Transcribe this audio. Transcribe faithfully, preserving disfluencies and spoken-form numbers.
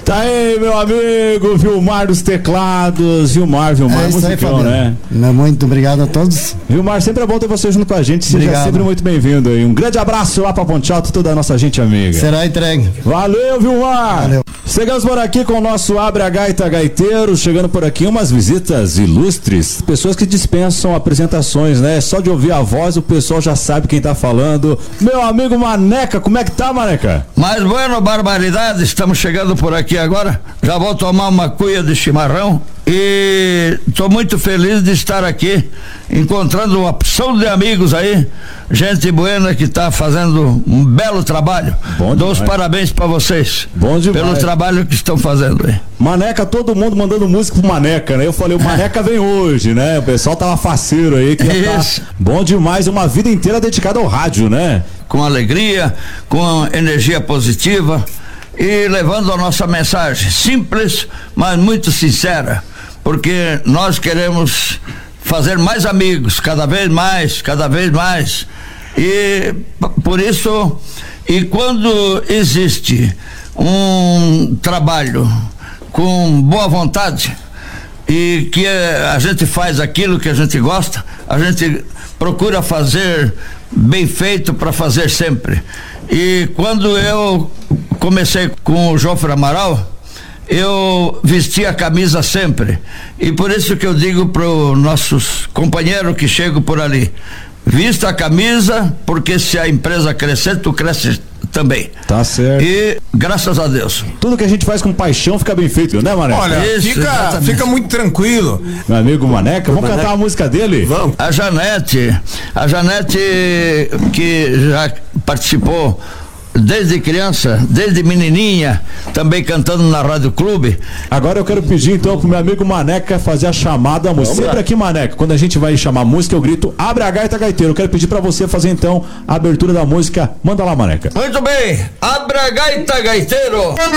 Tá aí, meu amigo, Vilmar dos teclados. Vilmar, Vilmar, é musicão, né? Muito obrigado a todos. Vilmar, sempre é bom ter você junto com a gente. Seja obrigado. Sempre muito bem-vindo aí. Um grande abraço lá pra Ponte Alto, toda a nossa gente amiga. Será entregue. Valeu, Vilmar. Valeu. Chegamos por aqui com o nosso Abre a Gaita Gaiteiro, chegando por aqui umas visitas ilustres, pessoas que dispensam apresentações, né? Só de ouvir a voz o pessoal já sabe quem tá falando. Meu amigo Maneca, como é que tá, Maneca? Mas bueno, barbaridade, estamos chegando por aqui agora, já vou tomar uma cuia de chimarrão e tô muito feliz de estar aqui, encontrando uma opção de amigos aí, gente buena que tá fazendo um belo trabalho. Bom Dou os demais. parabéns pra vocês. Bom demais. Pelo trabalho que estão fazendo aí. Maneca, todo mundo mandando música pro Maneca, né? Eu falei, o Maneca vem hoje, né? O pessoal tava faceiro aí. Que Isso. Tá bom demais, uma vida inteira dedicada ao rádio, né? Com alegria, com energia positiva e levando a nossa mensagem simples, mas muito sincera, porque nós queremos fazer mais amigos, cada vez mais, cada vez mais, e por isso, e quando existe um trabalho com boa vontade e que a gente faz aquilo que a gente gosta, a gente procura fazer bem feito para fazer sempre. E quando eu comecei com o Jofre Amaral, eu vesti a camisa sempre, e por isso que eu digo para os nossos companheiros que chegam por ali: vista a camisa, porque se a empresa crescer, tu cresces também. Tá certo. E graças a Deus. Tudo que a gente faz com paixão fica bem feito, né, Maneca? Olha, Isso, fica, fica muito tranquilo. Meu amigo Maneca, vamos cantar a música dele? Vamos. A Janete, a Janete que já participou desde criança, desde menininha, também cantando na Rádio Clube. Agora eu quero pedir então pro meu amigo Maneca fazer a chamada à música. Sempre lá. aqui, Maneca, quando a gente vai chamar a música, eu grito: abre a gaita, gaiteiro. Eu quero pedir pra você fazer então a abertura da música. Manda lá, Maneca. Muito bem, abra a gaita, gaiteiro.